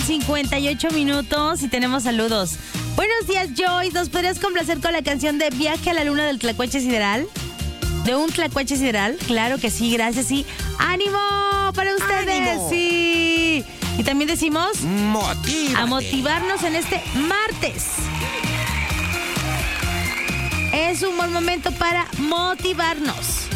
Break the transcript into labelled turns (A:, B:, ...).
A: 58 minutos y tenemos saludos. Buenos días, Joyce. ¿Nos podrías complacer con la canción de Viaje a la Luna del Tlacuache Sideral? ¿De un Tlacuache Sideral? Claro que sí, gracias y ¡ánimo para ustedes!
B: ¡Ánimo!
A: Sí. Y también decimos
B: ¡Motívate!
A: a motivarnos en este martes. Es un buen momento para motivarnos.